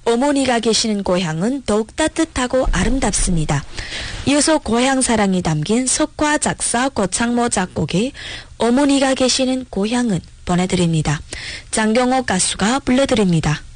어머니가 계시는 고향은 더욱 따뜻하고 아름답습니다. 이어서 고향 사랑이 담긴 석화 작사 고창모 작곡의 어머니가 계시는 고향은 보내드립니다. 장경호 가수가 불러드립니다.